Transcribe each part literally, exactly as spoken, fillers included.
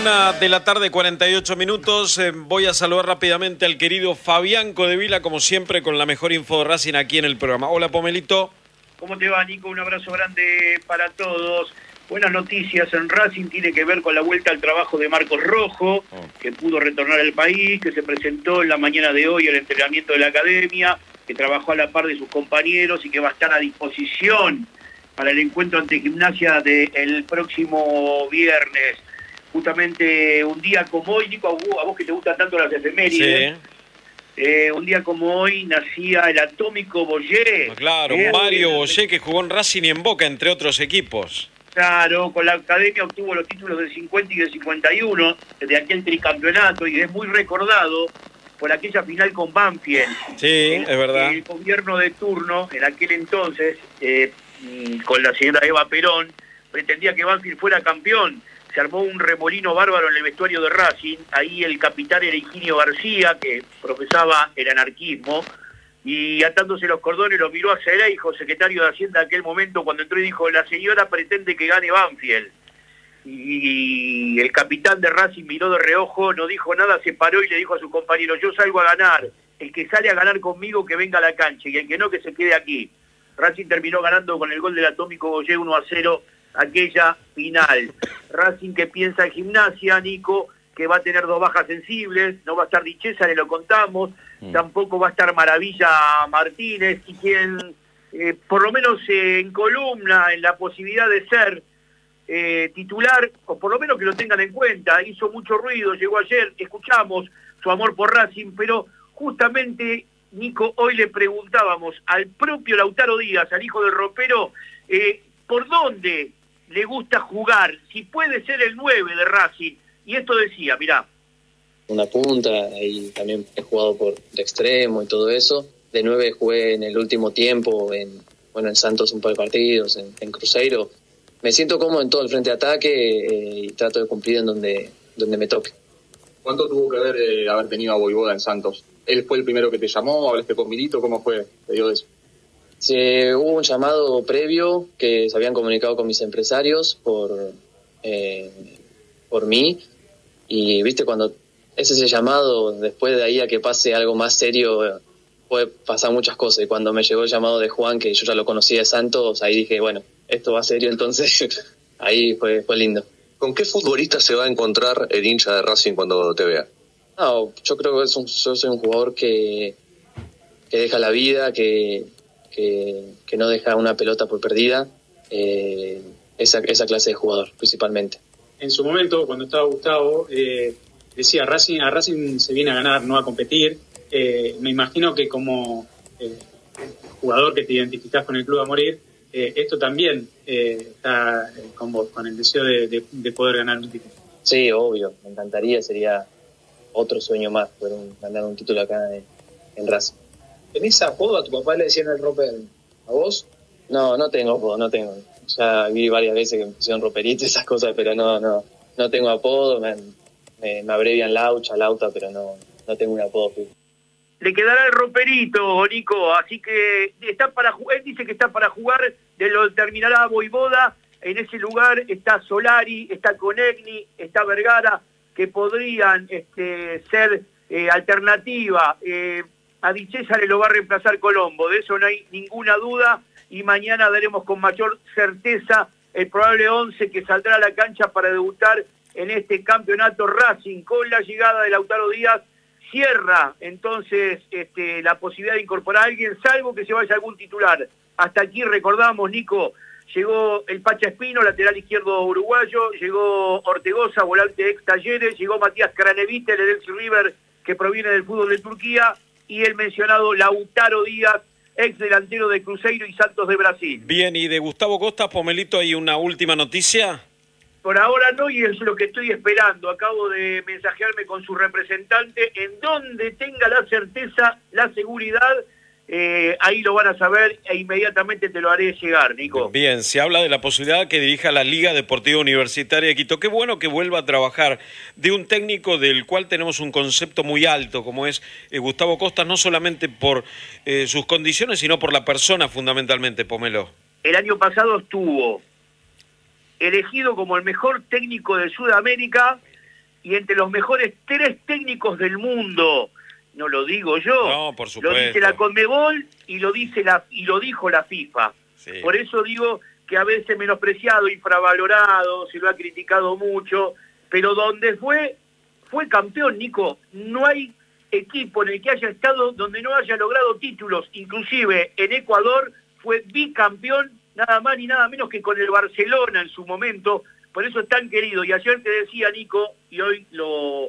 Una de la tarde, cuarenta y ocho minutos. Eh, voy a saludar rápidamente al querido Fabián Codevila, como siempre, con la mejor info de Racing aquí en el programa. Hola, Pomelito. ¿Cómo te va, Nico? Un abrazo grande para todos. Buenas noticias en Racing, tiene que ver con la vuelta al trabajo de Marcos Rojo, oh. que pudo retornar al país, que se presentó en la mañana de hoy al entrenamiento de la academia, que trabajó a la par de sus compañeros y que va a estar a disposición para el encuentro ante Gimnasia del próximo viernes. Justamente un día como hoy, Nico, a vos, a vos que te gustan tanto las efemérides, sí. eh, un día como hoy nacía el atómico Boyé. Claro, eh, Mario Boyé, que jugó en Racing y en Boca, entre otros equipos. Claro, con la academia obtuvo los títulos del cincuenta y del cincuenta y uno, de aquel tricampeonato, y es muy recordado por aquella final con Banfield. Sí, el, es verdad. El gobierno de turno, en aquel entonces, eh, con la señora Eva Perón, pretendía que Banfield fuera campeón. Se armó un remolino bárbaro en el vestuario de Racing. Ahí el capitán era Higinio García, que profesaba el anarquismo, y atándose los cordones lo miró a Cereijo, secretario de Hacienda de aquel momento, cuando entró y dijo: la señora pretende que gane Banfield. Y el capitán de Racing miró de reojo, no dijo nada, se paró y le dijo a su compañero: yo salgo a ganar, el que sale a ganar conmigo que venga a la cancha, y el que no, que se quede aquí. Racing terminó ganando con el gol del atómico Boyé uno a cero aquella final. Racing que piensa en Gimnasia, Nico, que va a tener dos bajas sensibles, no va a estar Dichesa, le lo contamos, mm. tampoco va a estar Maravilla Martínez, y quien eh, por lo menos eh, en columna, en la posibilidad de ser eh, titular, o por lo menos que lo tengan en cuenta, hizo mucho ruido, llegó ayer, escuchamos su amor por Racing, pero justamente, Nico, hoy le preguntábamos al propio Lautaro Díaz, al hijo del ropero, eh, por dónde le gusta jugar, si puede ser el nueve de Racing, y esto decía, mirá. Una punta, y también he jugado por de extremo y todo eso. De nueve jugué en el último tiempo, en bueno en Santos un par de partidos, en, en Cruzeiro. Me siento cómodo en todo el frente de ataque eh, y trato de cumplir en donde, donde me toque. ¿Cuánto tuvo que ver eh, haber tenido a Voivoda en Santos? ¿Él fue el primero que te llamó? ¿Hablaste con Milito? ¿Cómo fue? ¿Te dio de eso? Sí, hubo un llamado previo que se habían comunicado con mis empresarios por eh, por mí, y viste, cuando es ese llamado, después de ahí a que pase algo más serio, puede pasar muchas cosas, y cuando me llegó el llamado de Juan, que yo ya lo conocía de Santos, ahí dije, bueno, esto va serio, entonces ahí fue, fue lindo. ¿Con qué futbolista se va a encontrar el hincha de Racing cuando te vea? No, yo creo que es un, yo soy un jugador que, que deja la vida, que Que, que no deja una pelota por perdida, eh, esa, esa clase de jugador principalmente. En su momento, cuando estaba Gustavo, eh, decía, Racing, a Racing se viene a ganar, no a competir. Eh, me imagino que como eh, jugador que te identificás con el club a morir, eh, esto también eh, está con vos, con el deseo de, de, de poder ganar un título. Sí, obvio, me encantaría, sería otro sueño más, poder un, ganar un título acá en, en Racing. ¿Tenés apodo? ¿A tu papá le decían el roper? ¿A vos? No, no tengo apodo, no tengo. Ya vi varias veces que me pusieron roperito y esas cosas, pero no, no, no tengo apodo. Me, me, me abrevian Laucha, Lauta, pero no, no tengo un apodo. Le quedará el roperito, Nico, así que está para jugar, él dice que está para jugar, de lo terminará Voivoda. En ese lugar está Solari, está Conegni, está Vergara, que podrían este, ser eh, alternativa. Eh, A Dichesa le lo va a reemplazar Colombo, de eso no hay ninguna duda, y mañana daremos con mayor certeza el probable once que saldrá a la cancha para debutar en este campeonato. Racing, con la llegada de Lautaro Díaz, cierra entonces este, la posibilidad de incorporar a alguien, salvo que se vaya algún titular. Hasta aquí recordamos, Nico, llegó el Pacha Espino, lateral izquierdo uruguayo, llegó Ortegoza, volante ex Talleres, llegó Matías Cranevite, el Edelsi River, que proviene del fútbol de Turquía, y el mencionado Lautaro Díaz, ex delantero de Cruzeiro y Santos de Brasil. Bien, y de Gustavo Costas, Pomelito, ¿hay una última noticia? Por ahora no, y es lo que estoy esperando. Acabo de mensajearme con su representante, en donde tenga la certeza, la seguridad, eh, ahí lo van a saber e inmediatamente te lo haré llegar, Nico. Bien, se habla de la posibilidad que dirija la Liga Deportiva Universitaria de Quito. Qué bueno que vuelva a trabajar de un técnico del cual tenemos un concepto muy alto, como es eh, Gustavo Costas, no solamente por eh, sus condiciones, sino por la persona fundamentalmente, Pomelo. El año pasado estuvo elegido como el mejor técnico de Sudamérica y entre los mejores tres técnicos del mundo. No lo digo yo, no, por supuesto. Lo dice la Conmebol y lo dice la y lo dijo la FIFA. Sí. Por eso digo que a veces menospreciado, infravalorado, se lo ha criticado mucho, pero donde fue, fue campeón, Nico. No hay equipo en el que haya estado donde no haya logrado títulos, inclusive en Ecuador fue bicampeón, nada más ni nada menos que con el Barcelona en su momento, por eso es tan querido. Y ayer te decía, Nico, y hoy lo,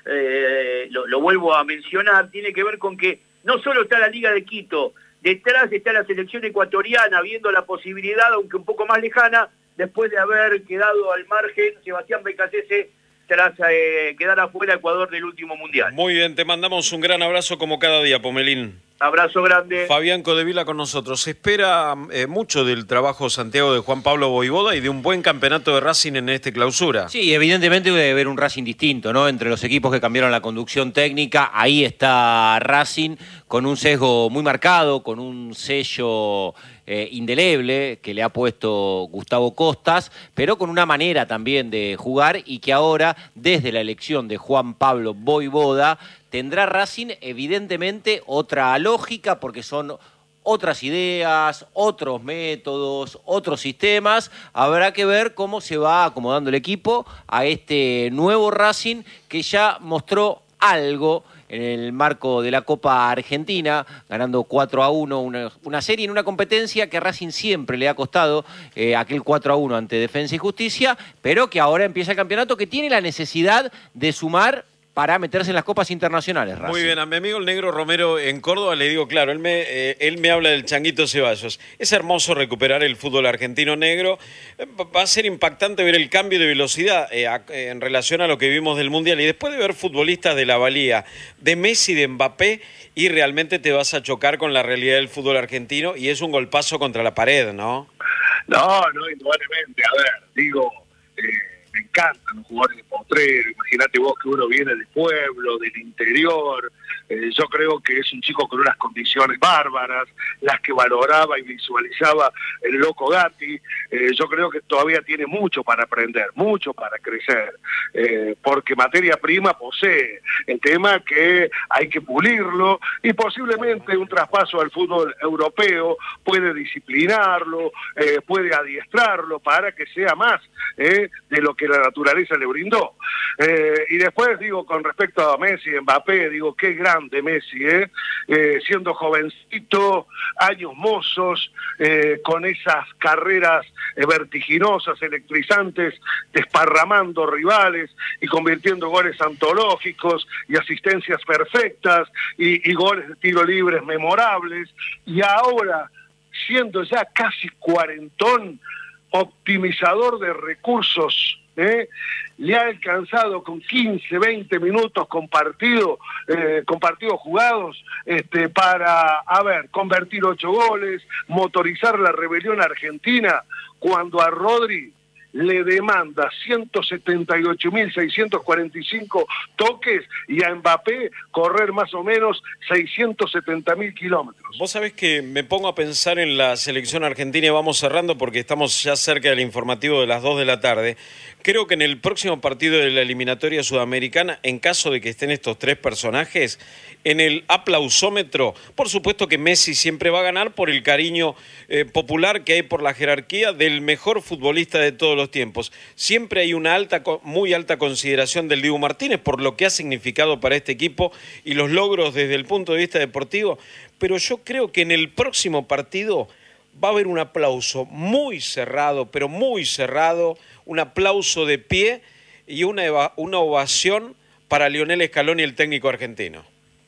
eh, lo, lo vuelvo a mencionar, tiene que ver con que no solo está la Liga de Quito, detrás está la selección ecuatoriana, viendo la posibilidad, aunque un poco más lejana, después de haber quedado al margen Sebastián Becasese tras eh, quedar afuera Ecuador del último Mundial. Muy bien, te mandamos un gran abrazo como cada día, Pomelín. Abrazo grande. Fabián Codevila con nosotros. Se espera eh, mucho del trabajo, Santiago, de Juan Pablo Voivoda y de un buen campeonato de Racing en este clausura. Sí, evidentemente debe haber un Racing distinto, ¿no? Entre los equipos que cambiaron la conducción técnica, ahí está Racing con un sesgo muy marcado, con un sello eh, indeleble que le ha puesto Gustavo Costas, pero con una manera también de jugar y que ahora, desde la elección de Juan Pablo Voivoda, tendrá Racing evidentemente otra lógica porque son otras ideas, otros métodos, otros sistemas. Habrá que ver cómo se va acomodando el equipo a este nuevo Racing que ya mostró algo en el marco de la Copa Argentina, ganando cuatro a uno, una, una serie en una competencia que a Racing siempre le ha costado, eh, aquel cuatro a uno ante Defensa y Justicia, pero que ahora empieza el campeonato que tiene la necesidad de sumar para meterse en las copas internacionales, Racing. Muy bien, a mi amigo el Negro Romero en Córdoba le digo, claro, él me, eh, él me habla del Changuito Ceballos. Es hermoso recuperar el fútbol argentino negro. Va a ser impactante ver el cambio de velocidad eh, a, eh, en relación a lo que vimos del Mundial. Y después de ver futbolistas de la valía de Messi, de Mbappé, y realmente te vas a chocar con la realidad del fútbol argentino y es un golpazo contra la pared, ¿no? No, no, indudablemente. A ver, digo... Eh... Me encantan los jugadores de potrero, imagínate vos que uno viene del pueblo, del interior, eh, yo creo que es un chico con unas condiciones bárbaras, las que valoraba y visualizaba el loco Gatti, eh, yo creo que todavía tiene mucho para aprender, mucho para crecer, eh, porque materia prima posee, el tema es que hay que pulirlo y posiblemente un traspaso al fútbol europeo puede disciplinarlo, eh, puede adiestrarlo para que sea más eh, de lo que que la naturaleza le brindó. Eh, y después, digo, con respecto a Messi, Mbappé, digo, qué grande Messi, ¿eh? Eh, siendo jovencito, años mozos, eh, con esas carreras eh, vertiginosas, electrizantes, desparramando rivales y convirtiendo goles antológicos y asistencias perfectas y, y goles de tiro libres memorables. Y ahora, siendo ya casi cuarentón, optimizador de recursos, ¿eh? Le ha alcanzado con quince, veinte minutos compartido, eh, con partidos jugados este, para, a ver, convertir ocho goles, motorizar la rebelión argentina, cuando a Rodri le demanda ciento setenta y ocho mil seiscientos cuarenta y cinco toques y a Mbappé correr más o menos seiscientos setenta mil kilómetros. Vos sabés que me pongo a pensar en la selección argentina y vamos cerrando porque estamos ya cerca del informativo de las dos de la tarde. Creo que en el próximo partido de la eliminatoria sudamericana, en caso de que estén estos tres personajes, en el aplausómetro, por supuesto que Messi siempre va a ganar por el cariño eh, popular que hay por la jerarquía del mejor futbolista de todos los tiempos. Siempre hay una alta, muy alta consideración del Dibu Martínez por lo que ha significado para este equipo y los logros desde el punto de vista deportivo, pero yo creo que en el próximo partido va a haber un aplauso muy cerrado, pero muy cerrado, un aplauso de pie y una, una ovación para Lionel Scaloni, el técnico argentino.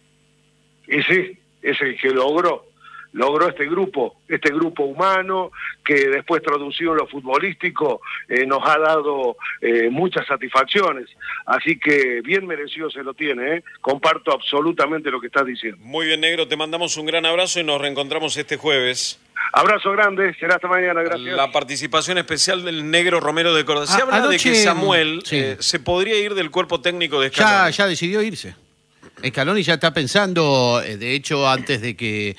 Y sí, es el que logró, logró este grupo, este grupo humano que después traducido en lo futbolístico eh, nos ha dado eh, muchas satisfacciones, así que bien merecido se lo tiene, ¿eh? Comparto absolutamente lo que estás diciendo. Muy bien, Negro, te mandamos un gran abrazo y nos reencontramos este jueves. Abrazo grande, será hasta mañana, gracias. La participación especial del Negro Romero de Córdoba. Se A, habla anoche, de que Samuel sí. eh, se podría ir del cuerpo técnico de Scaloni. Ya, ya decidió irse. Scaloni ya está pensando, de hecho, antes de que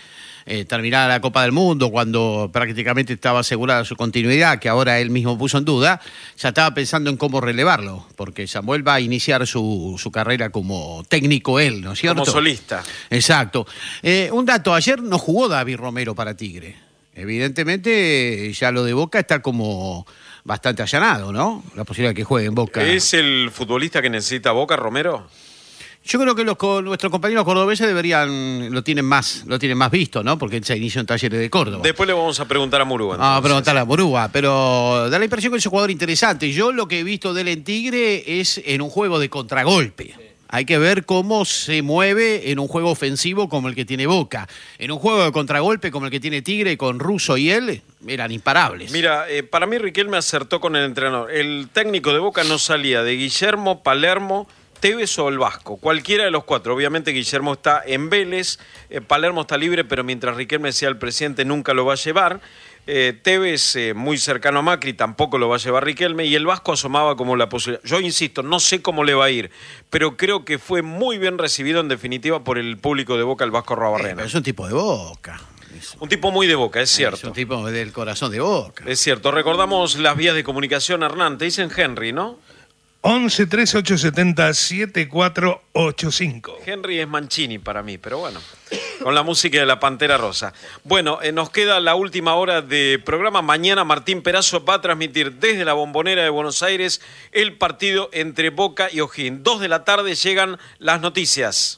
eh, terminada la Copa del Mundo, cuando prácticamente estaba asegurada su continuidad, que ahora él mismo puso en duda, ya estaba pensando en cómo relevarlo, porque Samuel va a iniciar su, su carrera como técnico él, ¿no es cierto? Como solista. Exacto. Eh, un dato, ayer no jugó David Romero para Tigre. Evidentemente ya lo de Boca está como bastante allanado, ¿no? La posibilidad de que juegue en Boca. ¿Es el futbolista que necesita Boca, Romero? Yo creo que los, nuestros compañeros cordobeses deberían, lo tienen más, lo tienen más visto, ¿no? Porque él se inició en Talleres de Córdoba. Después le vamos a preguntar a Murúa. Vamos a preguntarle a Murúa, pero da la impresión que es un jugador interesante. Yo lo que he visto de él en Tigre es en un juego de contragolpe. Hay que ver cómo se mueve en un juego ofensivo como el que tiene Boca. En un juego de contragolpe como el que tiene Tigre, con Russo y él, eran imparables. Mira, eh, para mí Riquelme acertó con el entrenador. El técnico de Boca no salía de Guillermo, Palermo, Tevez o el Vasco. Cualquiera de los cuatro. Obviamente Guillermo está en Vélez, eh, Palermo está libre, pero mientras Riquelme sea el presidente nunca lo va a llevar. Eh, Tevez, eh, muy cercano a Macri, tampoco lo va a llevar Riquelme, y el Vasco asomaba como la posibilidad. Yo insisto, no sé cómo le va a ir, pero creo que fue muy bien recibido en definitiva por el público de Boca, el Vasco Arruabarrena. Eh, es un tipo de Boca. Un tipo muy de Boca, es cierto. Es un tipo del corazón de Boca. Es cierto. Recordamos las vías de comunicación, Hernán. Te dicen Henry, ¿no? once treinta y ocho setenta setenta y cuatro ochenta y cinco. Henry es Mancini para mí, pero bueno, con la música de la Pantera Rosa. Bueno, eh, nos queda la última hora de programa. Mañana Martín Perazo va a transmitir desde la Bombonera de Buenos Aires el partido entre Boca y O'Higgins. Dos de la tarde llegan las noticias.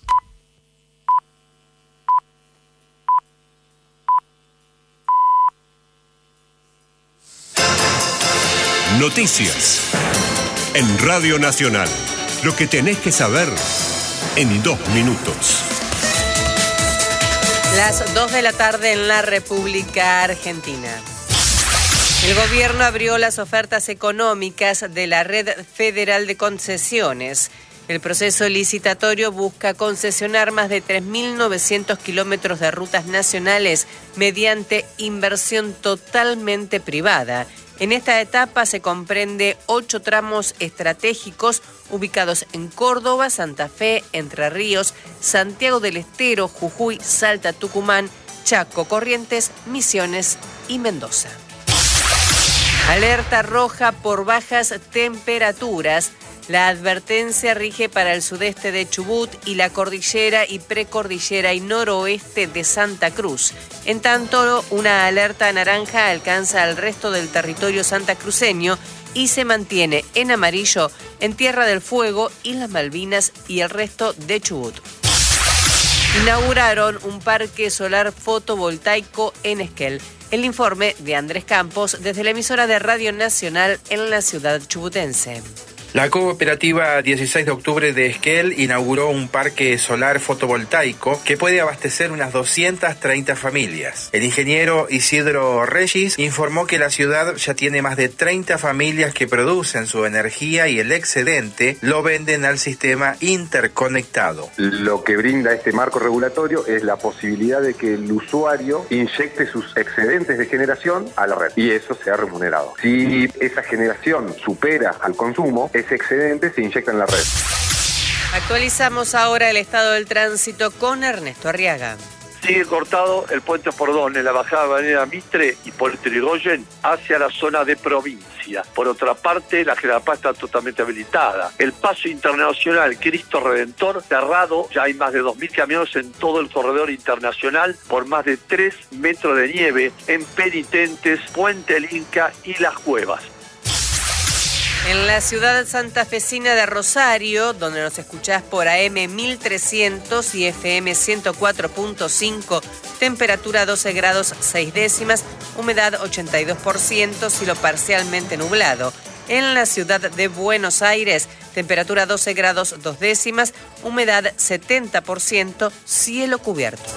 Noticias en Radio Nacional. Lo que tenés que saber en dos minutos. Las dos de la tarde en la República Argentina. El gobierno abrió las ofertas económicas de la Red Federal de Concesiones. El proceso licitatorio busca concesionar más de tres mil novecientos kilómetros de rutas nacionales mediante inversión totalmente privada. En esta etapa se comprende ocho tramos estratégicos ubicados en Córdoba, Santa Fe, Entre Ríos, Santiago del Estero, Jujuy, Salta, Tucumán, Chaco, Corrientes, Misiones y Mendoza. Alerta roja por bajas temperaturas. La advertencia rige para el sudeste de Chubut y la cordillera y precordillera y noroeste de Santa Cruz. En tanto, una alerta naranja alcanza al resto del territorio santacruceño y se mantiene en amarillo en Tierra del Fuego, Islas Malvinas y el resto de Chubut. Inauguraron un parque solar fotovoltaico en Esquel. El informe de Andrés Campos desde la emisora de Radio Nacional en la ciudad chubutense. La cooperativa dieciséis de octubre de Esquel inauguró un parque solar fotovoltaico que puede abastecer unas doscientas treinta familias. El ingeniero Isidro Regis informó que la ciudad ya tiene más de treinta familias que producen su energía y el excedente lo venden al sistema interconectado. Lo que brinda este marco regulatorio es la posibilidad de que el usuario inyecte sus excedentes de generación a la red y eso sea remunerado. Si esa generación supera al consumo, ese excedente se inyecta en la red. Actualizamos ahora el estado del tránsito con Ernesto Arriaga. Sigue cortado el puente Pordón en la bajada de Avenida Mitre y por el Trigoyen hacia la zona de provincia. Por otra parte, la General Paz está totalmente habilitada. El paso internacional Cristo Redentor cerrado, ya hay más de dos mil camiones en todo el corredor internacional por más de tres metros de nieve en Penitentes, Puente El Inca y Las Cuevas. En la ciudad santafesina de Rosario, donde nos escuchás por A M mil trescientos y F M ciento cuatro punto cinco, temperatura doce grados seis décimas, humedad ochenta y dos por ciento, cielo parcialmente nublado. En la ciudad de Buenos Aires, temperatura doce grados dos décimas, humedad setenta por ciento, cielo cubierto.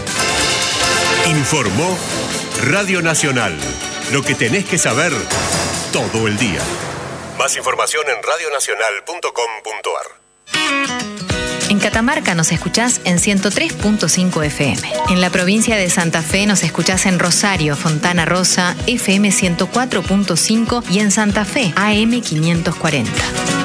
Informó Radio Nacional. Lo que tenés que saber todo el día. Más información en radio nacional punto com punto ar. En Catamarca nos escuchás en ciento tres punto cinco F M. En la provincia de Santa Fe nos escuchás en Rosario, Fontana Rosa, F M ciento cuatro punto cinco y en Santa Fe, A M quinientos cuarenta.